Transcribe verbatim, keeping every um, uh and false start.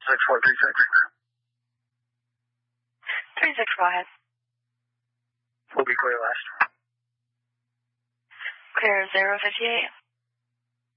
six four three six. three six, go ahead. Will be clear last. Clear zero fifty-eight.